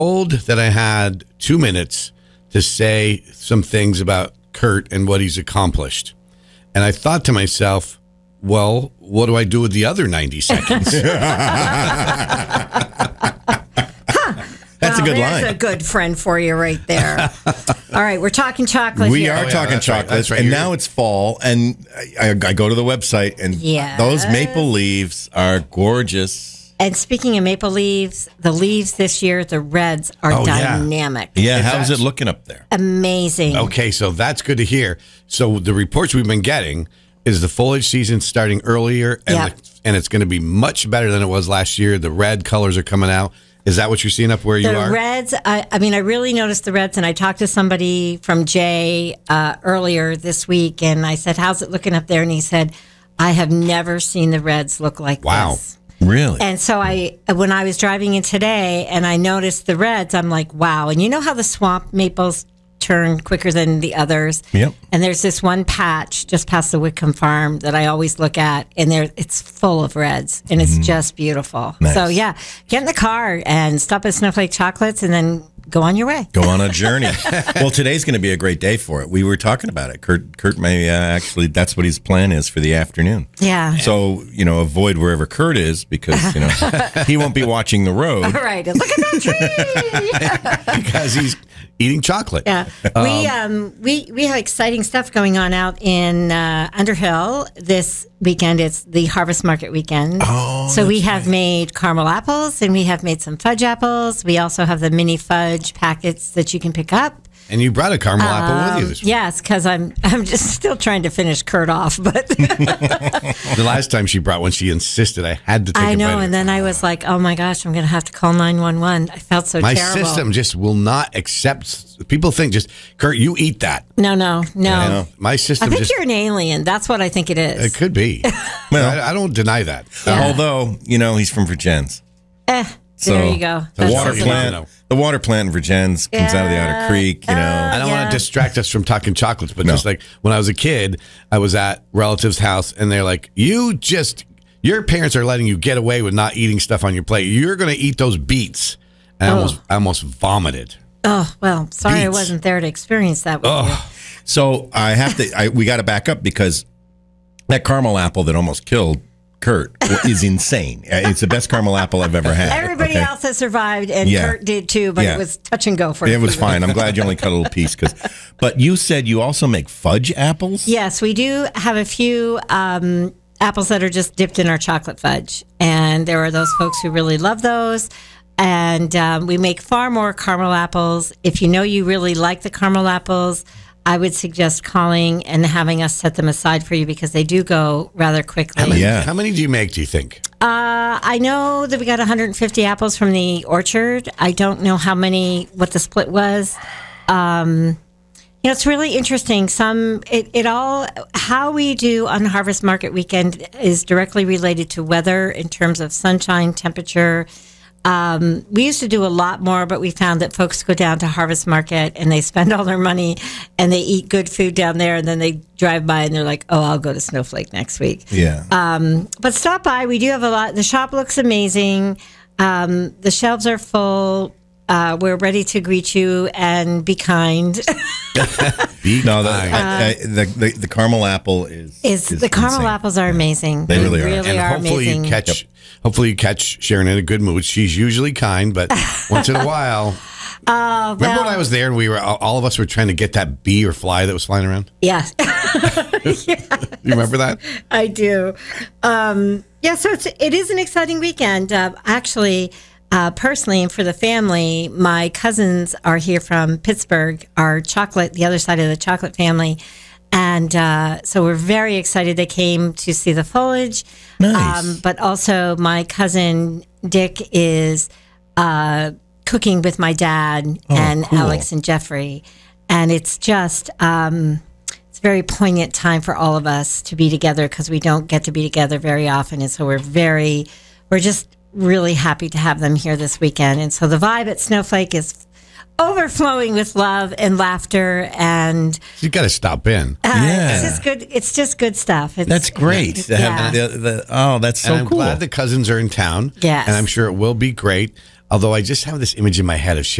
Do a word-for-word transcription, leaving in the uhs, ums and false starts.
told that I had two minutes to say some things about Kurt and what he's accomplished. And I thought to myself, well, what do I do with the other ninety seconds? That's well, a good there's line. a good friend for you right there. All right, we're talking chocolate We here. are Oh, yeah, talking that's right, chocolates, that's right. and You're- now it's fall, and I, I, I go to the website, and Yes. those maple leaves are gorgeous. And speaking of maple leaves, the leaves this year, the reds are Oh, yeah. dynamic. Yeah, If how's it that's- looking up there? Amazing. Okay, so that's good to hear. So the reports we've been getting is the foliage season starting earlier, and, Yeah. the, and it's going to be much better than it was last year. The red colors are coming out. Is that what you're seeing up where you The are? reds, I, I mean, I really noticed the reds, and I talked to somebody from Jay uh, earlier this week, and I said, how's it looking up there? And he said, I have never seen the reds look like Wow. this. Really? And so I, when I was driving in today and I noticed the reds, I'm like, wow. And you know how the swamp maples turn quicker than the others? Yep. And there's this one patch just past the Whitcomb farm that I always look at, and there it's full of reds, and it's just beautiful. Nice. So yeah, get in the car and stop at Snowflake Chocolates, and then go on your way. Go on a journey. Well, today's going to be a great day for it. We were talking about it. Kurt, Kurt may uh, actually, that's what his plan is for the afternoon. Yeah. So, you know, avoid wherever Kurt is because, you know, he won't be watching the road. All right. Look at that tree. Because he's eating chocolate. Yeah, we um we we have exciting stuff going on out in uh, Underhill this weekend. It's the Harvest Market weekend. Oh, so we that's have made caramel apples, and we have made some fudge apples. We also have the mini fudge packets that you can pick up. And you brought a caramel apple with you this week. Yes, because I'm I'm just still trying to finish Kurt off, but The last time she brought one, she insisted I had to take I a bite know. of And it. then I was like, oh my gosh, I'm going to have to call nine one one. I felt so My terrible. system just will not accept. People think just, Kurt, you eat that. No, no, no. know. My I system think just, you're an alien. That's what I think it is. it could be. Well- I, I don't deny that. Yeah. Although, you know, he's from Virgins. Eh, So there you go. The That's water something. plant, No. the water plant in Virgins comes out of the Otter Creek, you know. I don't Yeah. want to distract us from talking chocolates, but No. just like when I was a kid, I was at relatives' house and they're like, you just, your parents are letting you get away with not eating stuff on your plate. You're going to eat those beets. And I Oh. almost, I almost vomited. Oh, well, sorry I Beets. wasn't there to experience that with you. So I have to, I, we got to back up because that caramel apple that almost killed Kurt is insane. It's the best caramel apple I've ever had. Everybody okay? else has survived, and Yeah. Kurt did too, but Yeah. it was touch and go for It was for- fine. I'm glad you only cut a little piece. Cause, but you said you also make fudge apples? Yes, we do have a few um, apples that are just dipped in our chocolate fudge, and there are those folks who really love those. And um, we make far more caramel apples. If you know you really like the caramel apples, I would suggest calling and having us set them aside for you because they do go rather quickly. How many, Yeah. how many do you make, do you think? Uh, I know that we got one hundred fifty apples from the orchard. I don't know how many, what the split was. Um, you know, it's really interesting. Some, it, it all, how we do on Harvest Market weekend is directly related to weather in terms of sunshine, temperature. Um, we used to do a lot more, but we found that folks go down to Harvest Market and they spend all their money and they eat good food down there, and then they drive by and they're like, oh, I'll go to Snowflake next week. Yeah. Um, but stop by. We do have a lot. The shop looks amazing. Um, the shelves are full. Uh, we're ready to greet you and be kind. Be no, the, kind. I, I, the, the the caramel apple is, Is the caramel insane. apples are amazing. They really are. really and are hopefully amazing. you catch, hopefully you catch Sharon in a good mood. She's usually kind, but once in a while. Oh, Remember well, when I was there and we were all all of us were trying to get that bee or fly that was flying around? yeah, You remember that? I do. Um, yeah, so it's it is an exciting weekend. Uh, actually, uh, personally, and for the family, my cousins are here from Pittsburgh. Our chocolate, the other side of the chocolate family. And uh, so we're very excited they came to see the foliage. Nice. Um, but also, my cousin Dick is uh, cooking with my dad and cool. Alex and Jeffrey. And it's just, um, it's a very poignant time for all of us to be together because we don't get to be together very often. And so we're very, we're just really happy to have them here this weekend. And so the vibe at Snowflake is overflowing with love and laughter, and You got to stop in. uh, Yeah. it's just good. It's just good stuff. It's, That's great. To have Yeah. the, the, oh, that's so and I'm cool. glad the cousins are in town. Yes. And I'm sure it will be great. Although I just have this image in my head of